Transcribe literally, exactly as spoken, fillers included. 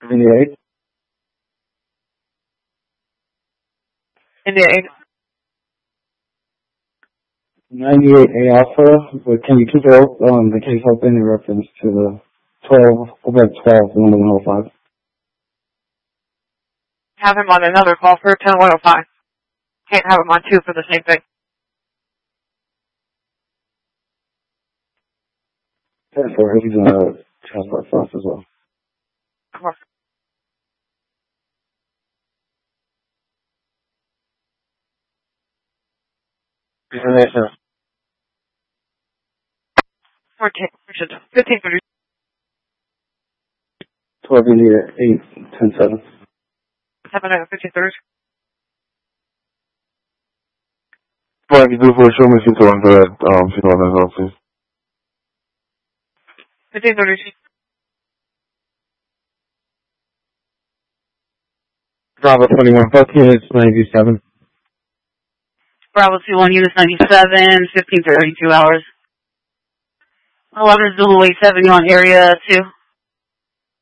India eight. India eight. ninety-eight A Alpha, but can you keep it up, um, the case open in reference to the twelve, over at twelve, the one oh five? Have him on another call for ten one oh five. Can't have him on two for the same thing. ten four, he's in a transport for us as well. Come on. Destination. fourteen, fifteen thirty. twelve India eight, ten seven. seven and fifteen thirty. Well, you do for show me if you want to um, if you want to please. fifteen thirty. Bravo twenty-one, both units ninety-seven. Bravo two one, units ninety-seven, fifteen thirty-two hours. eleven Zulu eight seven, you on area two.